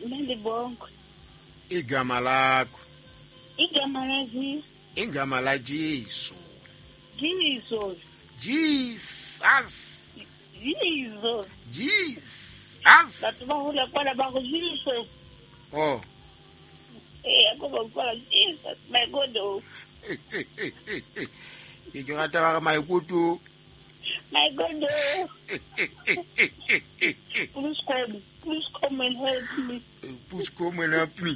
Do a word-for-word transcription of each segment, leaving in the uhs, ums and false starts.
Nalibongo. Igama lakho. Igama lazi. Igama la Jesu. Jesus. Jesus. Jesus. Jesus. Batho ba hola kwa ba go Jesus. Oh. Eh, go ba kwa Jesus. My God. Ke ke rata ba my kutu. My God. Please come. Please come and help me. Please come and help me.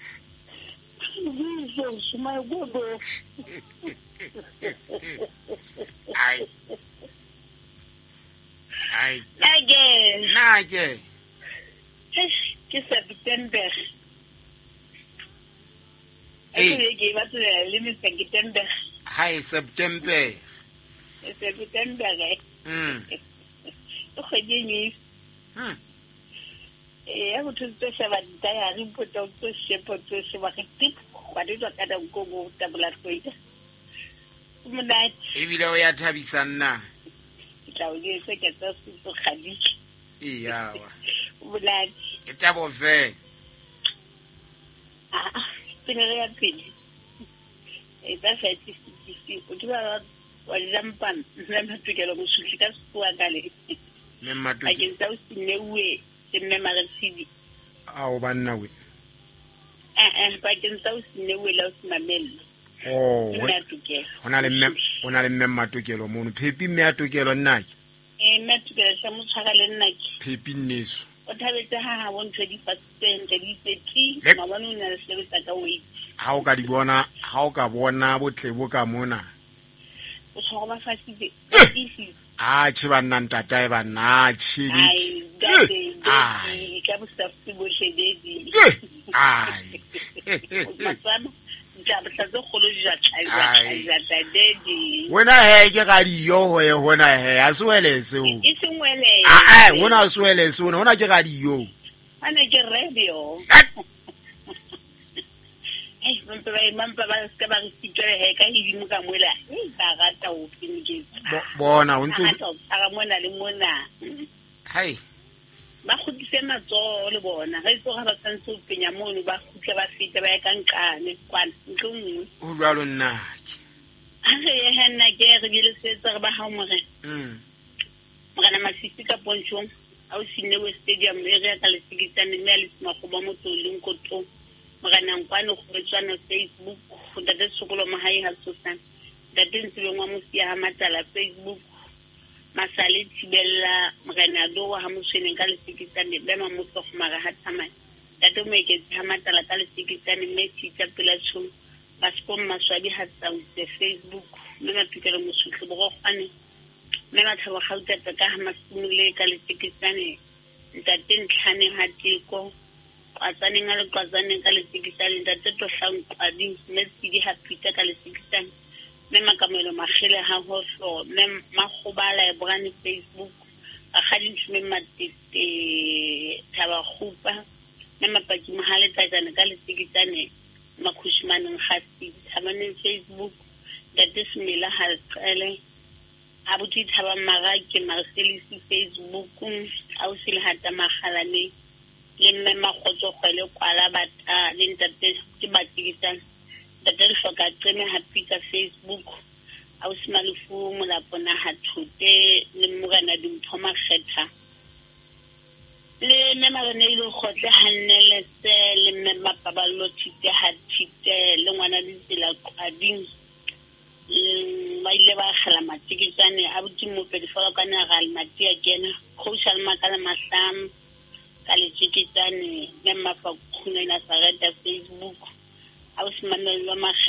Jesus, my God. Ai. Ai. Nage. Nage. Ke September. Eh. Ai ke ba tsela le me September. Hi September. September ga. Mm. O khedini. Hmm. Eh, ya go thusa se ba daya re poto to se poto se ba ke tip. Ba di twa ka da go go tabla go ita. Mona E bile o ya thabisa nna. tla o ye se ke tsa se khadi. E yawa. Mona E tabo ve. ah, pele ya pele. E ba fa tisi o tla wa lampa nna matukelo mo sutli ka swa gale. Me A matuki. ke tsa o sinewe ke mme maresidi. A o banna we. Eh eh ba ke tsa o sinewe la o simamelo. Oh. Nna tukelo. Ona le mme ona le mme matukelo mono. Phepi mme ya tukelo nna ke. Eh nna tukelo sa mo tshaka le nna ke. Phepi nneso. O thabetse ha ha bontsho di fasitente di thirty Le- ma bona o na le sebetsa ka weight. Ha o ka di bona, ha o ka bona botlebo ka mona. O tshwara ba fasitse. Isi. Ah, tshi banna ntatae banna tshidi. Ai date Ai. date ka bo sa bo shededi. Ai. Matsama ja ba tsa go lo ja Ai. ja ja dedi. Wena he ke ga diyo ho ye hona he a swele se o. Isingwele. Ah eh wona a swele se o hona ke ga diyo. Ana ke radio. Eh mpa ba mpa ba ska ba re sitwele he ka hibi mo ka mola. Eh ba rata o pinike. Bo- Bona o ntse Aga mona le mona. hai Ba khutise matso le bona. Ga itse ga ba tsantse o penya mono ba khutla ba fita ba ya ka nkane kwana ntlong. o lwalo nna. Ha re ye hana ke re bile setsa re ba ha mo re. Mm. Mogana masisi ka ponchong. Au sinewe stadium area ka le sikitsane mme le sima go ba motho le nkoto. Mogana nkwane go retswana Facebook go data sekolo mahae ha tsosana. Data ntse ngwa mosia ha matala Facebook. Masale tibella mogana do ha moswene ka le sikitsane be ma motho go mara ha tsamaya. Data mo ke ha matala ka le sikitsane mme tsa pela tsho. Basko maswabi ha tsa Facebook mme ma pikelo mosutlo bo go ane. Mme ba thaba gauta ka ha masimule ka le sikitsane. Ntate ntlhane ha tiko. Kwatsane nga le kwatsane ka le sikitsane ntate to hlang kwadi mme tsidi ha pita ka le sikitsane. Mme makamelo magele ha ho hlo mme magobala e brane Facebook. Ga ga ntshime matete thaba khupa. Mme mapaki mohale tsana ka le sikitsane makhushmaneng ga tsi tsamane Facebook. Ntate simela ha tsele. Abuti thaba mara ke Marcelisi Facebook au sile hata magalane le mme magotso gwele kwala bata le ntate ke batikisa ntate le hloka tsene happy ka Facebook au simalifu molapona ha thute le mogana dimpho makgetha le mme marene ile gotle hanele se le mme mapabalo thite ha thite le ngwana di tsela kwading ba ile ba gala matikitsane a botse mo pedi fela kana ga le matia kena social makala masam ka le tikitsane le mafa khuna ina sa reta Facebook a o simamela ma